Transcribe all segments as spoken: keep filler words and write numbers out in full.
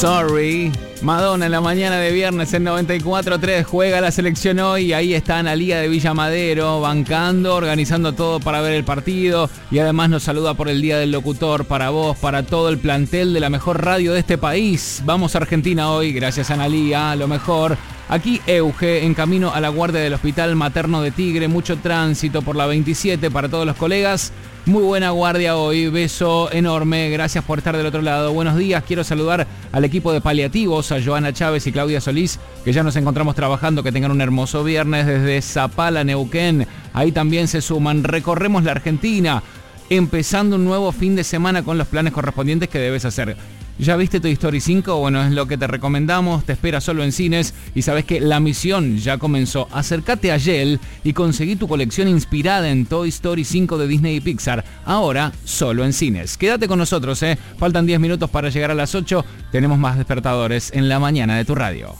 Sorry. Madonna en la mañana de viernes en noventa y cuatro tres juega la selección hoy. Ahí está Analía de Villa Madero bancando, organizando todo para ver el partido. Y además nos saluda por el Día del Locutor para vos, para todo el plantel de la mejor radio de este país. Vamos a Argentina hoy, gracias a Analía, lo mejor. Aquí Euge, en camino a la guardia del Hospital Materno de Tigre. Mucho tránsito por la veintisiete para todos los colegas. Muy buena guardia hoy, beso enorme, gracias por estar del otro lado. Buenos días, quiero saludar al equipo de paliativos, a Joana Chávez y Claudia Solís, que ya nos encontramos trabajando, que tengan un hermoso viernes desde Zapala, Neuquén. Ahí también se suman, recorremos la Argentina, empezando un nuevo fin de semana con los planes correspondientes que debes hacer. ¿Ya viste Toy Story cinco? Bueno, es lo que te recomendamos, te espera solo en cines y sabes que la misión ya comenzó. Acércate a Yel y conseguí tu colección inspirada en Toy Story cinco de Disney y Pixar, ahora solo en cines. Quédate con nosotros, ¿eh? Faltan diez minutos para llegar a las ocho, tenemos más despertadores en la mañana de tu radio.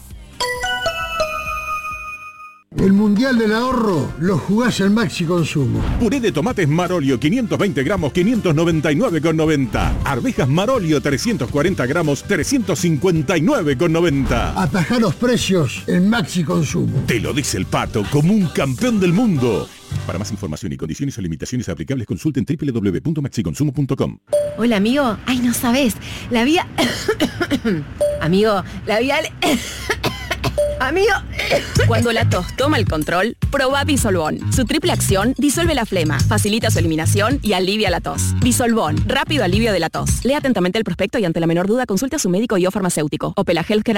El Mundial del Ahorro lo jugás en Maxi Consumo. Puré de tomates Marolio quinientos veinte gramos, quinientos noventa y nueve con noventa. Arvejas Marolio trescientos cuarenta gramos, trescientos cincuenta y nueve con noventa. Atajá los precios en Maxi Consumo. Te lo dice el Pato como un campeón del mundo. Para más información y condiciones o limitaciones aplicables, consulten doble u doble u doble u punto maxi consumo punto com. Hola, amigo. Ay, no sabes. La vida... amigo, la vida... Amigo, cuando la tos toma el control, probá Disolvón. Su triple acción disuelve la flema, facilita su eliminación y alivia la tos. Disolvón, rápido alivio de la tos. Lea atentamente el prospecto y ante la menor duda consulte a su médico y o farmacéutico. Opela Healthcare